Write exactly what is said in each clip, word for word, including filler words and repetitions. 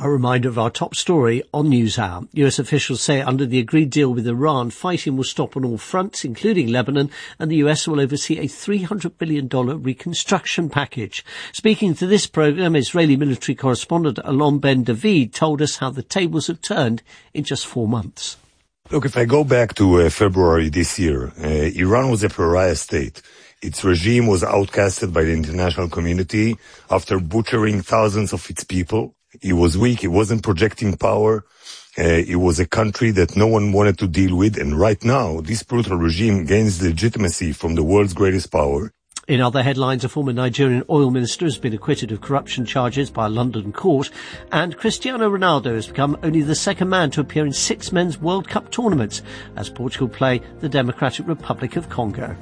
A reminder of our top story on NewsHour. U S officials say under the agreed deal with Iran, fighting will stop on all fronts, including Lebanon, and the U S will oversee a three hundred billion dollars reconstruction package. Speaking to this programme, Israeli military correspondent Alon Ben David told us how the tables have turned in just four months. Look, if I go back to uh, February this year, uh, Iran was a pariah state. Its regime was outcasted by the international community after butchering thousands of its people. It was weak. It wasn't projecting power. Uh, it was a country that no one wanted to deal with. And right now, this brutal regime gains legitimacy from the world's greatest power. In other headlines, a former Nigerian oil minister has been acquitted of corruption charges by a London court. And Cristiano Ronaldo has become only the second man to appear in six men's World Cup tournaments as Portugal play the Democratic Republic of Congo.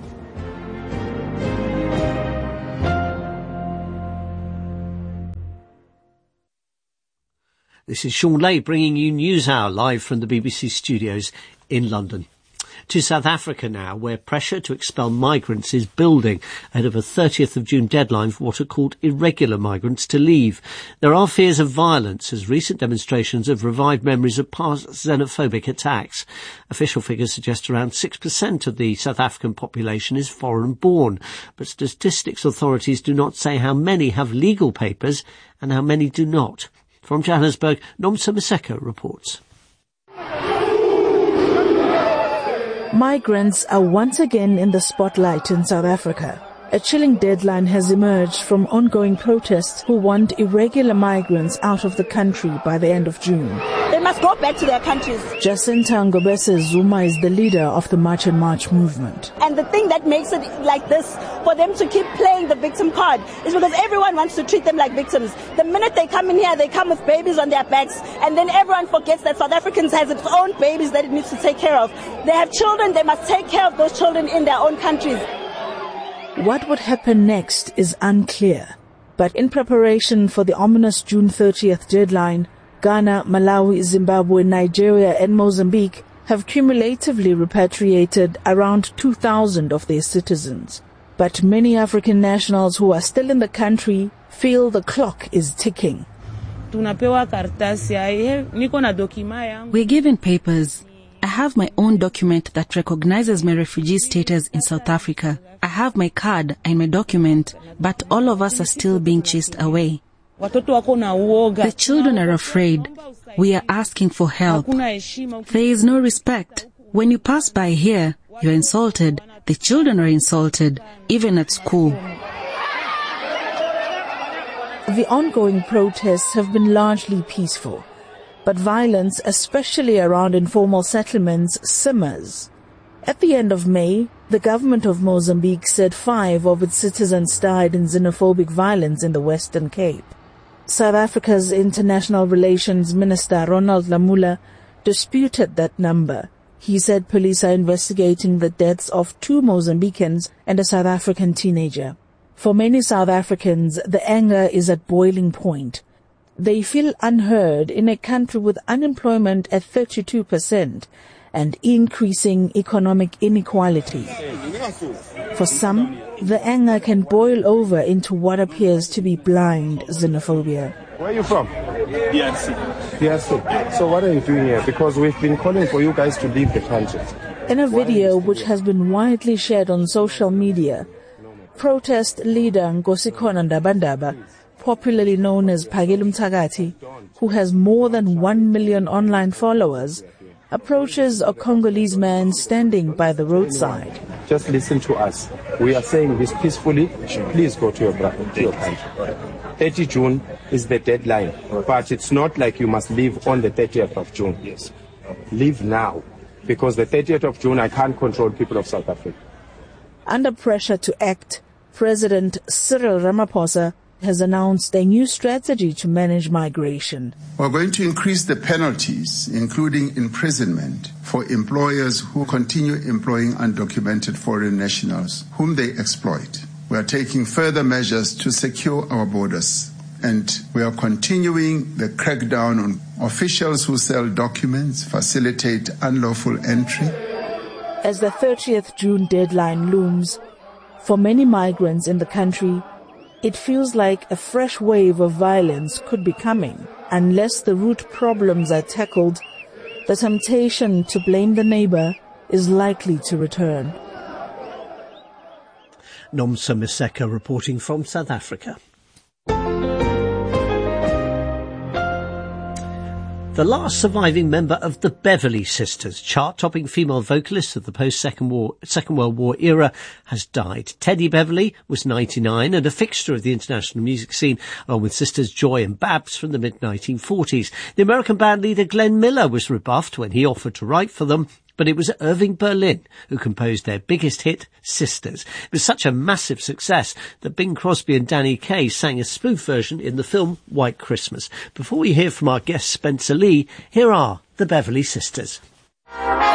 This is Sean Lay bringing you NewsHour live from the B B C studios in London. To South Africa now, where pressure to expel migrants is building ahead of a thirtieth of June deadline for what are called irregular migrants to leave. There are fears of violence as recent demonstrations have revived memories of past xenophobic attacks. Official figures suggest around six percent of the South African population is foreign-born, but statistics authorities do not say how many have legal papers and how many do not. From Johannesburg, Nomsa Maseko reports. Migrants are once again in the spotlight in South Africa. A chilling deadline has emerged from ongoing protests who want irregular migrants out of the country by the end of June. They must go back to their countries. Jacinta Ngobese Zuma is the leader of the March and March movement. And the thing that makes it like this, for them to keep playing the victim card, is because everyone wants to treat them like victims. The minute they come in here, they come with babies on their backs, and then everyone forgets that South Africans has its own babies that it needs to take care of. They have children, they must take care of those children in their own countries. What would happen next is unclear. But in preparation for the ominous June thirtieth deadline, Ghana, Malawi, Zimbabwe, Nigeria and Mozambique have cumulatively repatriated around two thousand of their citizens. But many African nationals who are still in the country feel the clock is ticking. We're given papers. I have my own document that recognizes my refugee status in South Africa. I have my card and my document, but all of us are still being chased away. The children are afraid. We are asking for help. There is no respect. When you pass by here, you are insulted. The children are insulted, even at school. The ongoing protests have been largely peaceful, but violence, especially around informal settlements, simmers. At the end of May, the government of Mozambique said five of its citizens died in xenophobic violence in the Western Cape. South Africa's International Relations Minister Ronald Lamola disputed that number. He said police are investigating the deaths of two Mozambicans and a South African teenager. For many South Africans, the anger is at boiling point. They feel unheard in a country with unemployment at thirty-two percent and increasing economic inequality. For some, the anger can boil over into what appears to be blind xenophobia. Where are you from? D R C. D R C. So what are you doing here? Because we've been calling for you guys to leave the country. In a video which has been widely shared on social media, protest leader Nkosikhona Ndabandaba, popularly known as Phakile Mthakathi, who has more than one million online followers, approaches a Congolese man standing by the roadside. Just listen to us. We are saying this peacefully. Please go to your, to your country. thirtieth of June is the deadline, but it's not like you must leave on the thirtieth of June. Yes. Leave now, because the thirtieth of June, I can't control people of South Africa. Under pressure to act, President Cyril Ramaphosa has announced a new strategy to manage migration. We're going to increase the penalties, including imprisonment, for employers who continue employing undocumented foreign nationals whom they exploit. We are taking further measures to secure our borders, and we are continuing the crackdown on officials who sell documents, facilitate unlawful entry. As the thirtieth of June deadline looms, for many migrants in the country, it feels like a fresh wave of violence could be coming. unless the root problems are tackled, the temptation to blame the neighbor is likely to return. Nomsa Maseka reporting from South Africa. The last surviving member of the Beverly Sisters, chart-topping female vocalist of the post-Second War, Second World War era, has died. Teddy Beverly was ninety-nine and a fixture of the international music scene, along with sisters Joy and Babs from the mid nineteen forties. The American band leader Glenn Miller was rebuffed when he offered to write for them, but it was Irving Berlin who composed their biggest hit, Sisters. It was such a massive success that Bing Crosby and Danny Kaye sang a spoof version in the film White Christmas. Before we hear from our guest Spencer Lee, here are the Beverly Sisters.